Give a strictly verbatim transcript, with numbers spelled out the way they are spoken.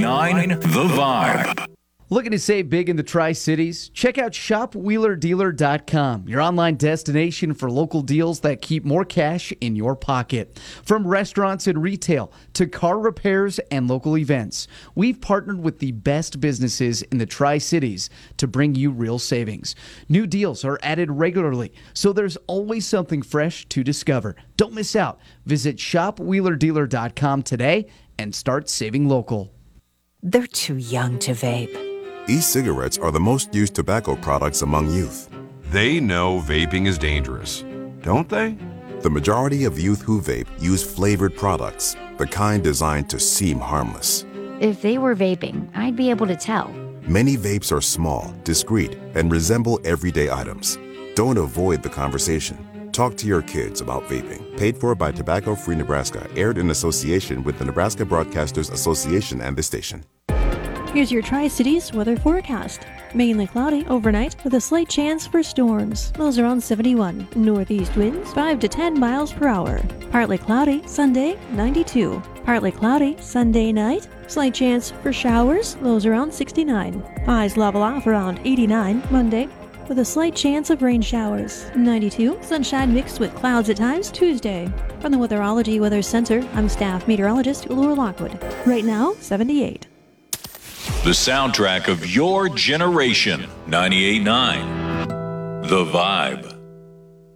nine, The Vibe. Looking to save big in the Tri-Cities? Check out shop wheeler dealer dot com, your online destination for local deals that keep more cash in your pocket. From restaurants and retail to car repairs and local events, we've partnered with the best businesses in the Tri-Cities to bring you real savings. New deals are added regularly, so there's always something fresh to discover. Don't miss out. Visit shop wheeler dealer dot com today and start saving local. They're too young to vape. E-cigarettes are the most used tobacco products among youth. They know vaping is dangerous, don't they? The majority of youth who vape use flavored products, the kind designed to seem harmless. If they were vaping, I'd be able to tell. Many vapes are small, discreet, and resemble everyday items. Don't avoid the conversation. Talk to your kids about vaping. Paid for by Tobacco Free Nebraska. Aired in association with the Nebraska Broadcasters Association and the station. Here's your Tri-Cities weather forecast. Mainly cloudy overnight with a slight chance for storms. Lows around seventy-one. Northeast winds five to ten miles per hour. Partly cloudy Sunday, ninety-two. Partly cloudy Sunday night. Slight chance for showers. Lows around sixty-nine. Highs level off around eighty-nine Monday with a slight chance of rain showers. ninety-two. Sunshine mixed with clouds at times Tuesday. From the Weatherology Weather Center, I'm staff meteorologist Laura Lockwood. Right now, seventy-eight. The soundtrack of your generation. ninety-eight point nine, The Vibe.